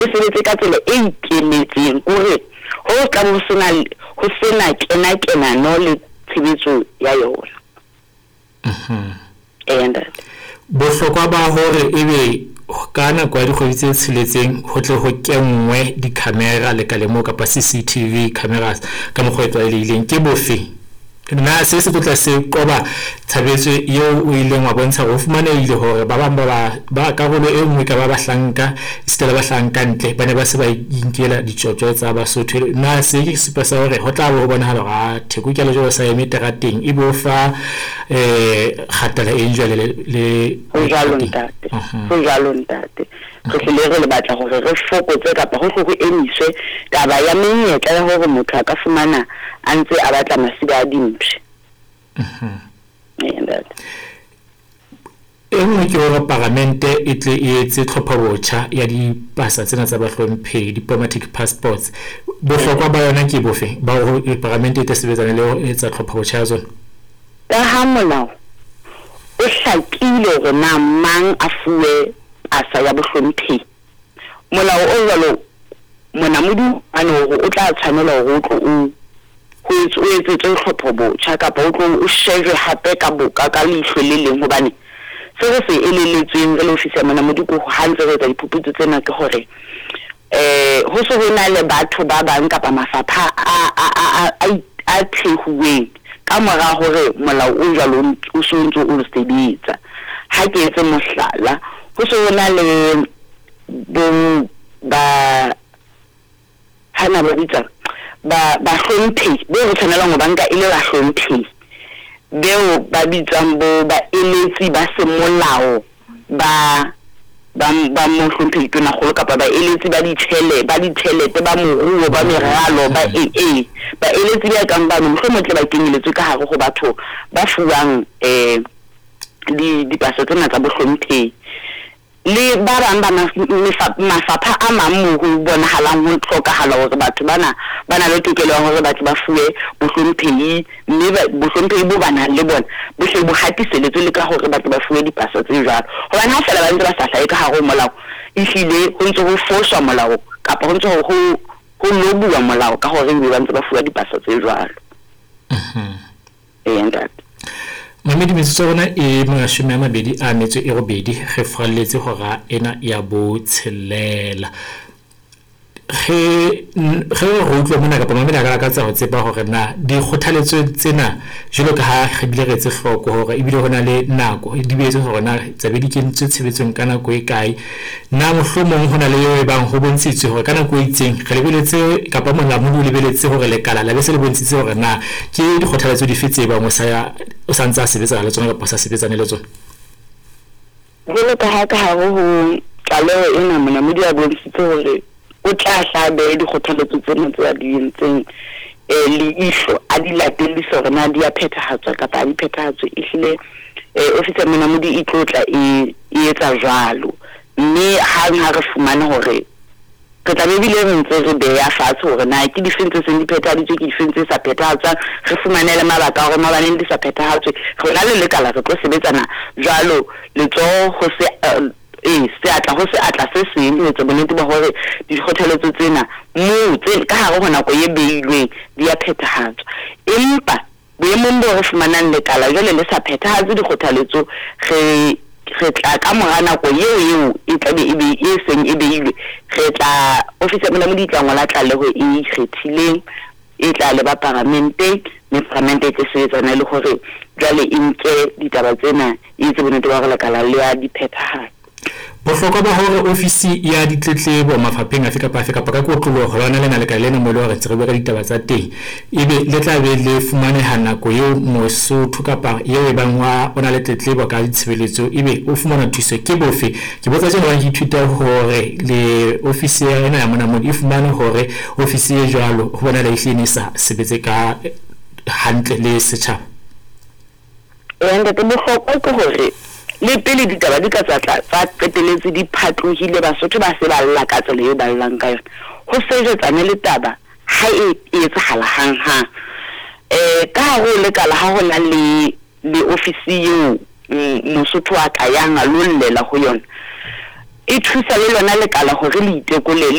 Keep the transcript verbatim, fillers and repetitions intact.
e sebetse ka tsela e ikemetseng gore ho ka bo sena ho sena kena kena no le tshebetso ya yona. Mhm. And bohlokwa ba hore ebe ka nako ya dikgwedi tse tsheletseng ho tle ho kenngwe di-camera le kalemo kapa C C T V cameras ka mokgwa o tlwaelehileng ke bofe? Na se se tla se qoba thabetso eo o ileng wa bontsha go fumanehile hore ba bang ba ba karolo e nngwe ka ba bahlanka istela bahlanka ntle ba ne ba se ba inkela ditjotjo tsa Basotho. Na se ke sepa sa hore ho tla bo bonahala ga thekukelo jo sa eme terateng e bo fa eh khatala e njwale le ho jalo ntate ho jalo ntate go tlile re batla gore re fokotse kapa go go emiswe taba ya menyetla ya hore motho a ka fumana a ntse a batla masiba a dimpshi. Mhm. Yeah, e nngwe ke hore parlamente e tle e etse tlhopha botjha ya dipasa tsena tsa bahlomphehi diplomatic passports. Bohlokwa ba yona ke bofe ba hore parlamente e tle sebetsana le ho etsa tlhopha botjha ya tsona? ka ha molao o hlakile hore na mang a fuwe pasa ya bohlomphehi. Molao o jwalo monamudu ano hore o tla tshwanela hore o tlo o ho etse tlhopho botjha kapa o tlo o shejwe hape ka boka ka leihlo le leng hobane se re se eleletsweng re le ofisi ya monamudu go hantse re tsa diphuputso tsena ke hore eh ho se hona le batho ba bang kapa mafapha a a a a thehuweng ka mora hore molao o jalo o sontso o sebetsa. Ha ke etse mohlala ho se hona le bo ba hana ba ditsa ba ba hlomphehi be re tshwanela go banka ile ba hlomphehi beo ba bitsang bo ba eletsi ba semolao ba ba ba mo hlomphehi tona go kapa ba eletsi ba ditshele ba dithelete ba moruo ba meralo ba e e ba eletsi ba ka ba mo hlomotle ba kenyeletswe ka hare go batho ba fuwang eh di dipasa tsena tsa bohlomphehi le ba bang ba mafapha a mang mo go bonahalang ho tlhokahala hore batho bana bana le tokelo hore batho ba fuwe bohlomphehi mme bohlomphehi bo bana le bona bo se bo hatiseletswe le ka hore batho ba fuwe dipasa tse jwalo hobane ha fela ba ntse ba sa hlae ka hare ho molao e hlile ho ntse ho foswa molao kapa ho ntse ho ho lobuwa molao ka hore ba ntse ba fuwa dipasa tse jwalo. Mhm. Eh ntate Mamedi metso rona e mashome a mabedi a metso e robedi re falletse hora ena ya bo tshelela ge ge go utlwa mona ka pama mena ka tsa go tsepa hore na di kgothaletso tsena jelo ka ha re bile re tse hloko hore e bile hona le nako di betse hore na tsabe di kentse tshebetsong kana go e kae na mohlomong hona le yo e bang ho bontshitswe hore kana go itseng re lebeletse ka pa mona mo lebeletse hore le kala la be se le bontshitse hore na ke di kgothaletso di fetse ba mo sa ya o sa ntsa sebetsa le tsona ka sa sebetsane le tsona jelo ka ha ka ha ho tlaleho ena mona mo di a bontshitse hore o tla hlabe di kgothaletso tsena tse di entseng eh le isho a di lateliso hore na di a phethahatswa kapa di phethahatswe e hlile eh ofisi ya monamodi e tlotla e etsa jwalo mme ha ha re fumana hore ke tla bebile re ntse re beya fatshe hore na ke difentse se di phethahaditswe ke difentse sa phethahatswa re fumanele mabaka hore ma baneng di sa phethahatswe re na le lekala re tlo sebetsana jwalo le tso ho se eh se atla ho se atla se seng le tse bonete ba hore di kgothaletso tsena mo tse ka hare hona go ye beilweng di a phethahatswa empa boemong bo re fumanang lekala jwale le sa phethahatse di kgothaletso re re tla ka mora nako yeo yeo e tla be e be e seng e beilwe re tla ofisi ya monamodi tla ngola tlaleho e ikgethileng e tla le ba parlamente le parlamente ke sebetsana le hore jwale e nke ditaba tsena e tse bonete ba re lekala le ya di phethahatsa. Bohlokwa ba hore ofisi ya ditletlebo mafapheng afe kapa afe kapa ka kotlolo ho lona lena le ka lena mo le hore tsere ka ditaba tsa teng ebe le tla be le fumaneha nako eo Mosotho kapa eo e bang wa ona le tletlebo ka ditshebeletso ebe o fumana thuso ke bofe ke botsa jeno ba ithuta hore le ofisi ya ena ya monamodi e fumane hore ofisi e jwalo ho bona le ihlenisa sebetse ka hantle le setjhaba. E ntate bohlokwa ke hore le pele ditaba di ka tsa tsa qeteletse di phatlohile Basotho ba se ba lla ka tsela e ba llang ka yona ho sejetsane le taba ha e etsahala hang hang eh ka ho le kala ha hona le le ofisi eo Mosotho a ka yang a lollela ho yona e thusa le lona le kala hore le itekole